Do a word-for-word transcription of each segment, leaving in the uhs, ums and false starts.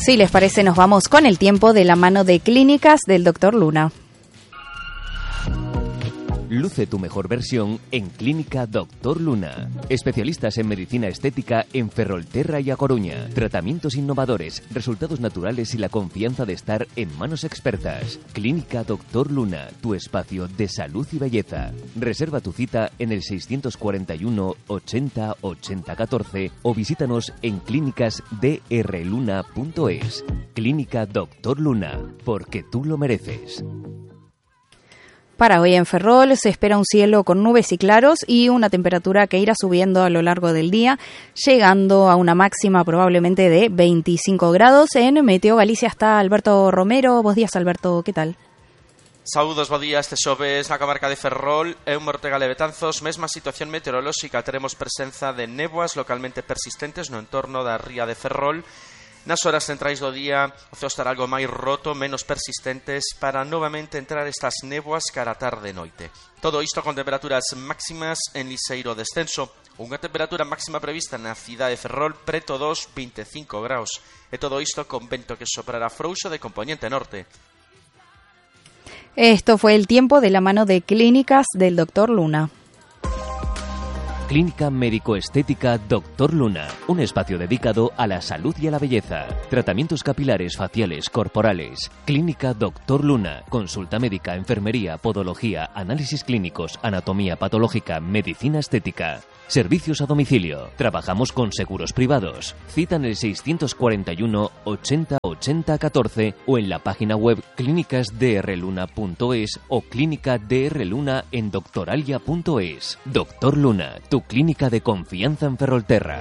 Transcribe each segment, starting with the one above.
Si les parece, nos vamos con el tiempo de la mano de Clínicas del doctor Luna. Luce tu mejor versión en Clínica doctor Luna. Especialistas en medicina estética en Ferrolterra y A Coruña. Tratamientos innovadores, resultados naturales y la confianza de estar en manos expertas. Clínica doctor Luna, tu espacio de salud y belleza. Reserva tu cita en el seiscientos cuarenta y uno ochenta ochenta catorce o visítanos en clínicas d r luna punto es. Clínica doctor Luna, porque tú lo mereces. Para hoy en Ferrol se espera un cielo con nubes y claros y una temperatura que irá subiendo a lo largo del día, llegando a una máxima probablemente de veinticinco grados. En Meteo Galicia está Alberto Romero. Buenos días, Alberto, ¿qué tal? Saúdos, bo día. Este xoves na comarca de Ferrol e un Mortegale Betanzos, mesma situación meteorolóxica. Teremos presenza de néboas localmente persistentes no entorno da ría de Ferrol. Nas horas centrais do día o ceo estará algo máis roto, menos persistentes, para novamente entrar estas néboas cara a tarde e noite. Todo isto con temperaturas máximas en liseiro descenso. Unha temperatura máxima prevista na cidade de Ferrol preto dos veinticinco graus. E todo isto con vento que soprará frouxo de componente norte. Esto fue el tiempo de la mano de Clínicas del doctor Luna. Clínica Médico-Estética doctor Luna, un espacio dedicado a la salud y a la belleza. Tratamientos capilares, faciales, corporales. Clínica doctor Luna, consulta médica, enfermería, podología, análisis clínicos, anatomía patológica, medicina estética. Servicios a domicilio. Trabajamos con seguros privados. Cita en el seiscientos cuarenta y uno ochenta ochenta catorce o en la página web clínicas d r luna punto es o clínica d r luna en doctoralia punto es. Doctor Luna, tu clínica de confianza en Ferrolterra.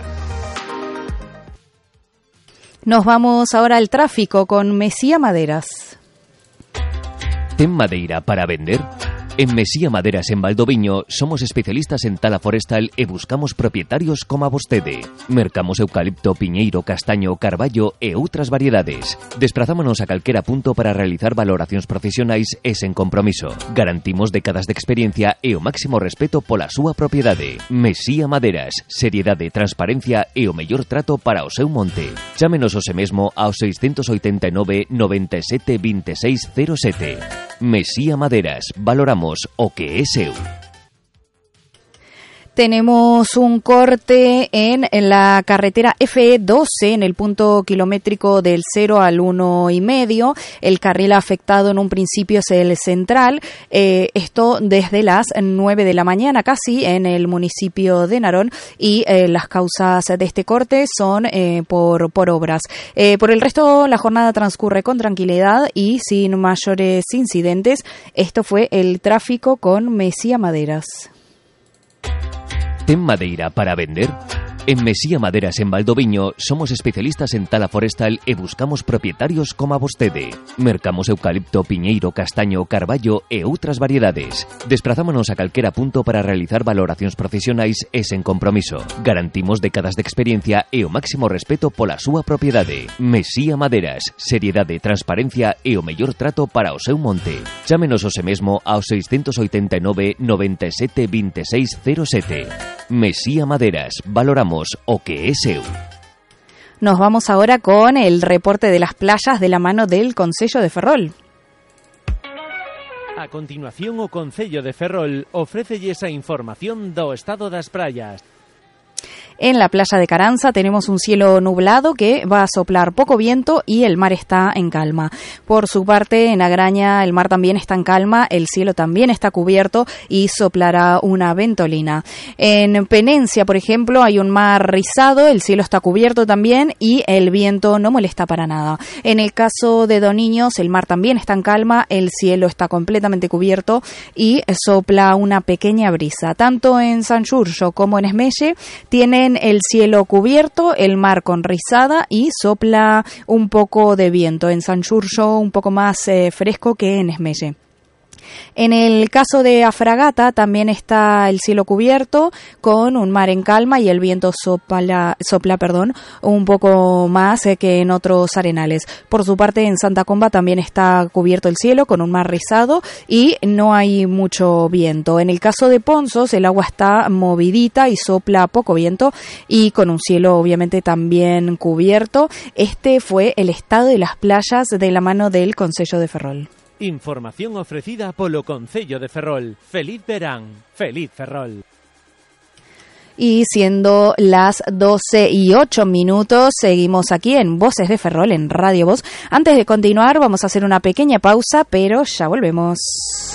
Nos vamos ahora al tráfico con Mesía Maderas. ¿Ten madeira para vender? En Mesía Maderas en Valdoviño somos especialistas en tala forestal e buscamos propietarios como a vostede. Mercamos eucalipto, piñeiro, castaño, carballo e outras variedades. Desprazámonos a calquera punto para realizar valoracións profesionais e sen compromiso. Garantimos décadas de experiencia e o máximo respeto pola súa propiedade. Mesía Maderas, seriedade, transparencia e o mellor trato para o seu monte. Chámenos hoxe mesmo ao seiscentos oitenta e nove noventa e sete veintiséis cero sete. Mesía Maderas, valoramos o que é seu. Tenemos un corte en, en la carretera F E doce, en el punto kilométrico del cero al uno y medio. El carril afectado en un principio es el central. Eh, esto desde las nueve de la mañana casi en el municipio de Narón. Y eh, las causas de este corte son eh, por, por obras. Eh, por el resto, la jornada transcurre con tranquilidad y sin mayores incidentes. Esto fue el tráfico con Mesía Maderas. ¿Ten madeira para vender? En Mesía Maderas en Valdoviño somos especialistas en tala forestal e buscamos propietarios como a vostede. Mercamos eucalipto, piñeiro, castaño, carballo e outras variedades. Desprazámonos a calquera punto para realizar valoracións profesionais e sen compromiso. Garantimos décadas de experiencia e o máximo respeto pola súa propiedade. Mesía Maderas, seriedade, transparencia e o mellor trato para o seu monte. Chámenos hoxe mesmo ao seiscentos oitenta e nove noventa e sete veintiséis cero sete. Mesía Maderas, valoramos o que é seu. Nos vamos ahora con el reporte de las playas de la mano del Concello de Ferrol. A continuación, o Concello de Ferrol ofrécelle esa información do estado das praias. En la playa de Caranza tenemos un cielo nublado que va a soplar poco viento y el mar está en calma. Por su parte, en Agraña el mar también está en calma, el cielo también está cubierto y soplará una ventolina. En Penencia, por ejemplo, hay un mar rizado, el cielo está cubierto también y el viento no molesta para nada. En el caso de Doniños, el mar también está en calma, el cielo está completamente cubierto y sopla una pequeña brisa. Tanto en San Xurxo como en Esmelle tienen el cielo cubierto, el mar con rizada y sopla un poco de viento. En San Xurxo un poco más eh, fresco que en Esmelle. En el caso de Afragata también está el cielo cubierto con un mar en calma y el viento sopla, sopla perdón, un poco más eh, que en otros arenales. Por su parte, en Santa Comba también está cubierto el cielo con un mar rizado y no hay mucho viento. En el caso de Ponzos, el agua está movidita y sopla poco viento y con un cielo obviamente también cubierto. Este fue el estado de las playas de la mano del Concello de Ferrol. Información ofrecida polo Concello de Ferrol. Feliz verán, feliz Ferrol. Y siendo las doce y ocho minutos, seguimos aquí en Voces de Ferrol, en Radio Voz. Antes de continuar, vamos a hacer una pequeña pausa, pero ya volvemos.